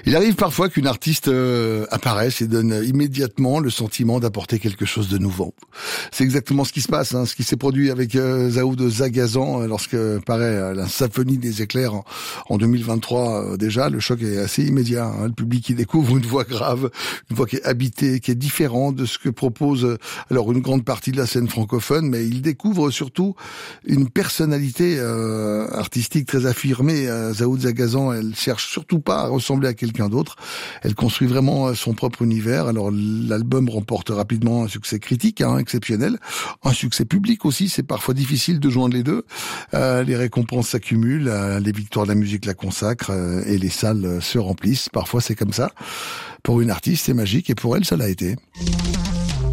Il arrive parfois qu'une artiste apparaisse et donne immédiatement le sentiment d'apporter quelque chose de nouveau. C'est exactement ce qui se passe, ce qui s'est produit avec Zaoud Zagazan lorsque paraît la symphonie des éclairs en 2023 déjà. Le choc est assez immédiat. Le public qui découvre une voix grave, une voix qui est habitée, qui est différente de ce que propose alors une grande partie de la scène francophone, mais il découvre surtout une personnalité artistique très affirmée. Zaoud Zagazan, elle cherche surtout pas à ressembler à quelqu'un d'autre. Elle construit vraiment son propre univers. Alors l'album remporte rapidement un succès critique, exceptionnel, un succès public aussi. C'est parfois difficile de joindre les deux. Les récompenses s'accumulent, les victoires de la musique la consacrent et les salles se remplissent. Parfois c'est comme ça. Pour une artiste, c'est magique et pour elle, ça l'a été.